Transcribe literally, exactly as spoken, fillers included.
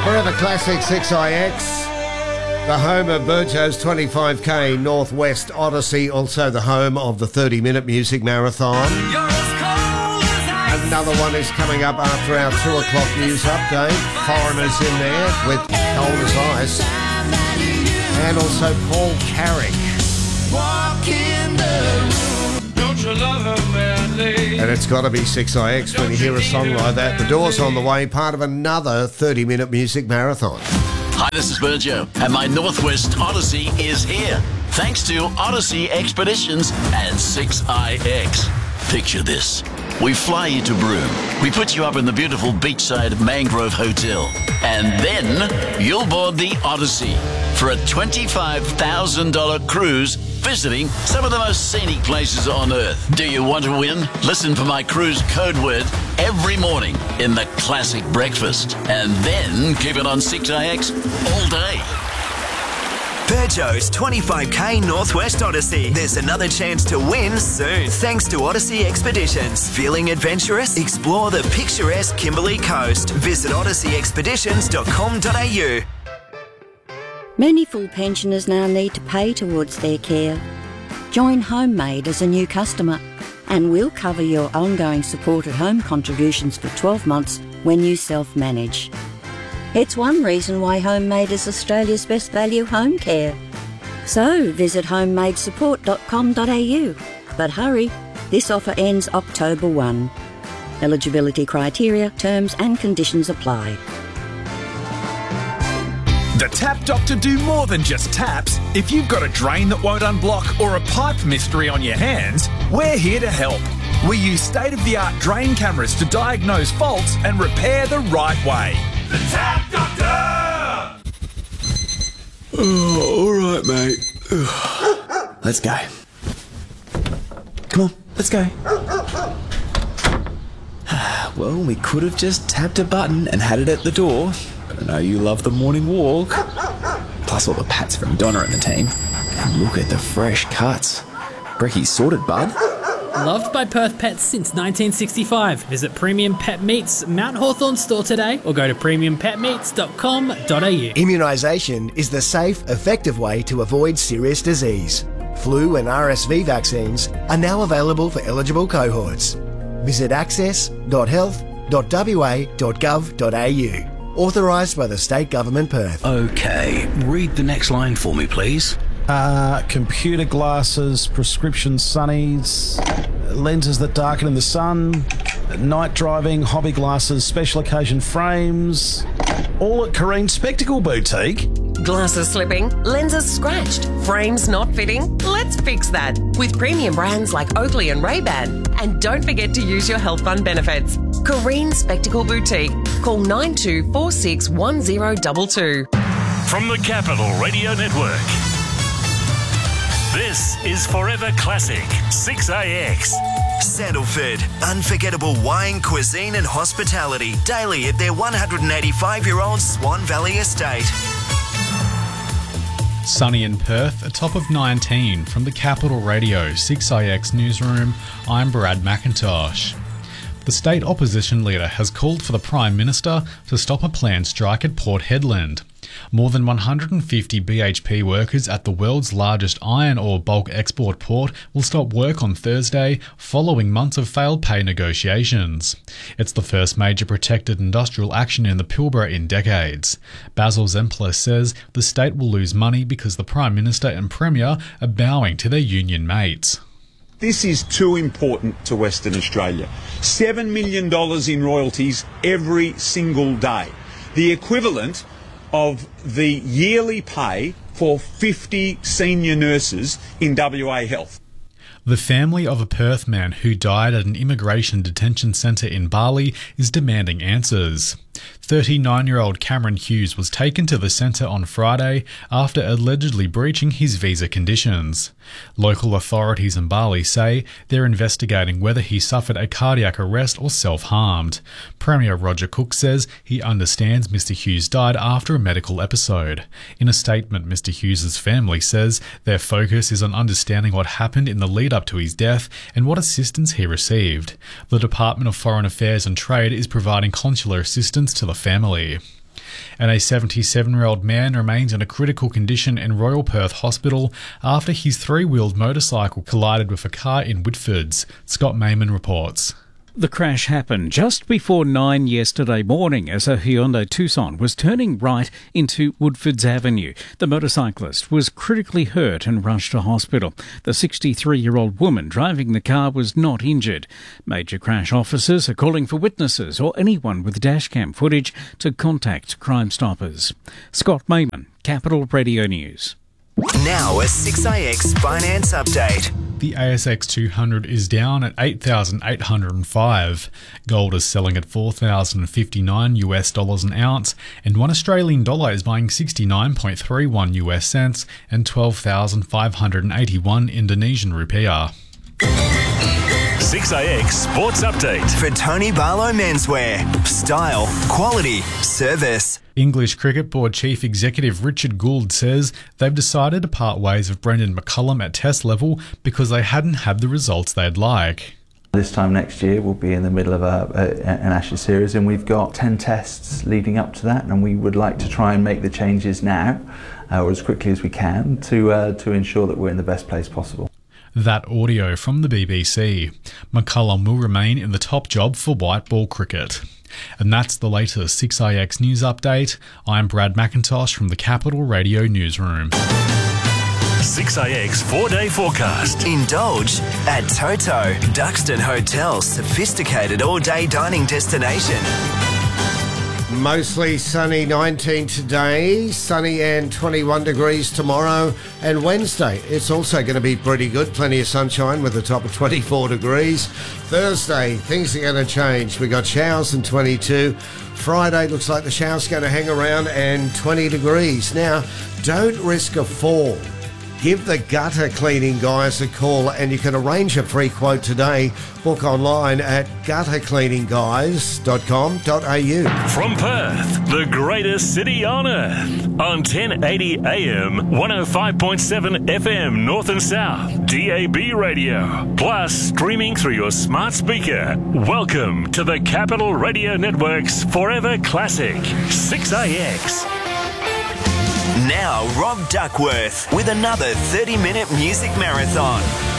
Forever Classic six I X, the home of Burjo's twenty-five K Northwest Odyssey, also the home of the thirty minute music marathon. Another one is coming up after our two o'clock news update. Foreigners in there with Cold as Ice. And also Paul Carrick. Walk in the room. Don't you love her, madly? And it's got to be six I X when you hear a song like that. The Doors on the way, part of another thirty minute music marathon. Hi, this is Burjo, and my Northwest Odyssey is here. Thanks to Odyssey Expeditions and six I X. Picture this. We fly you to Broome. We put you up in the beautiful beachside Mangrove Hotel. And then you'll board the Odyssey for a twenty-five thousand dollars cruise visiting some of the most scenic places on Earth. Do you want to win? Listen for my cruise code word every morning in the Classic Breakfast. And then keep it on six I X all day. Burjo's twenty-five K Northwest Odyssey. There's another chance to win soon, thanks to Odyssey Expeditions. Feeling adventurous? Explore the picturesque Kimberley Coast. Visit odyssey expeditions dot com dot a u. Many full pensioners now need to pay towards their care. Join Homemade as a new customer, and we'll cover your ongoing support at home contributions for twelve months when you self-manage. It's one reason why Homemade is Australia's best value home care. So visit homemade support dot com dot a u. But hurry, this offer ends October first. Eligibility criteria, terms and conditions apply. The Tap Doctor do more than just taps. If you've got a drain that won't unblock or a pipe mystery on your hands, we're here to help. We use state-of-the-art drain cameras to diagnose faults and repair the right way. The Tap Doctor! Oh, all right, mate. Let's go. Come on, let's go. Well, we could have just tapped a button and had it at the door. But I know you love the morning walk. Plus all the pats from Donna and the team. And look at the fresh cuts. Brecky's sorted, bud. Loved by Perth Pets since nineteen sixty-five. Visit Premium Pet Meats Mount Hawthorn store today or go to premium pet meats dot com dot a u. Immunisation is the safe, effective way to avoid serious disease. Flu and R S V vaccines are now available for eligible cohorts. Visit access dot health dot w a dot gov dot a u. Authorised by the State Government Perth. Okay, read the next line for me, please. Uh, computer glasses, prescription sunnies, lenses that darken in the sun, night driving, hobby glasses, special occasion frames, all at Careen Spectacle Boutique. Glasses slipping, lenses scratched, frames not fitting? Let's fix that with premium brands like Oakley and Ray-Ban. And don't forget to use your health fund benefits. Careen Spectacle Boutique. Call nine two four six one zero two two. From the Capital Radio Network, this is Forever Classic six I X. Sandalford, unforgettable wine, cuisine and hospitality daily at their one hundred eighty-five year old Swan Valley estate. Sunny in Perth, a top of nineteen from the Capital Radio six I X newsroom. I'm Brad McIntosh. The state opposition leader has called for the Prime Minister to stop a planned strike at Port Hedland. More than one hundred fifty B H P workers at the world's largest iron ore bulk export port will stop work on Thursday following months of failed pay negotiations. It's the first major protected industrial action in the Pilbara in decades. Basil Zempler says the state will lose money because the Prime Minister and Premier are bowing to their union mates. This is too important to Western Australia. seven million dollars in royalties every single day. The equivalent of the yearly pay for fifty senior nurses in W A Health. The family of a Perth man who died at an immigration detention centre in Bali is demanding answers. thirty-nine-year-old Cameron Hughes was taken to the centre on Friday after allegedly breaching his visa conditions. Local authorities in Bali say they're investigating whether he suffered a cardiac arrest or self-harmed. Premier Roger Cook says he understands Mister Hughes died after a medical episode. In a statement, Mister Hughes's family says their focus is on understanding what happened in the lead up to his death and what assistance he received. The Department of Foreign Affairs and Trade is providing consular assistance to the family. And a seventy-seven-year-old man remains in a critical condition in Royal Perth Hospital after his three-wheeled motorcycle collided with a car in Whitfords. Scott Mayman reports. The crash happened just before nine yesterday morning as a Hyundai Tucson was turning right into Woodfords Avenue. The motorcyclist was critically hurt and rushed to hospital. The sixty-three-year-old woman driving the car was not injured. Major crash officers are calling for witnesses or anyone with dashcam footage to contact Crime Stoppers. Scott Mayman, Capital Radio News. Now a six A X finance update. The A S X two hundred is down at eight thousand eight hundred five. Gold is selling at four thousand fifty-nine US dollars an ounce, and one Australian dollar is buying sixty-nine point three one US cents and twelve thousand five hundred eighty-one Indonesian rupiah. six A X Sports Update. For Tony Barlow Menswear. Style, quality, service. English Cricket Board Chief Executive Richard Gould says they've decided to part ways with Brendan McCullum at Test level because they hadn't had the results they'd like. This time next year we'll be in the middle of a, a, an Ashes series, and we've got ten tests leading up to that, and we would like to try and make the changes now, uh, or as quickly as we can, to uh, to ensure that we're in the best place possible. That audio from the B B C. McCullum will remain in the top job for white ball cricket. And that's the latest six A X News Update. I'm Brad McIntosh from the Capital Radio Newsroom. six A X four-day forecast. Indulge at Toto, Duxton Hotel's sophisticated all-day dining destination. Mostly sunny, nineteen today, sunny and twenty-one degrees tomorrow and Wednesday. It's also going to be pretty good, plenty of sunshine with a top of twenty-four degrees. Thursday, things are going to change. We got showers and twenty-two. Friday looks like the showers going to hang around and twenty degrees. Now, don't risk a fall. Give the gutter cleaning guys a call and you can arrange a free quote today. Book online at gutter cleaning guys dot com dot a u. From Perth, the greatest city on earth. On ten eighty A M, one oh five point seven F M North and South, D A B radio. Plus, streaming through your smart speaker. Welcome to the Capital Radio Network's Forever Classic, six A X. Now, Rob Duckworth with another thirty-minute music marathon.